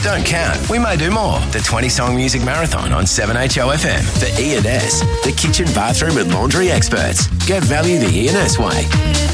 Don't count. We may do more. The 20-song music marathon on 7HOFM. For E&S, the kitchen, bathroom and laundry experts. Get value the E&S way.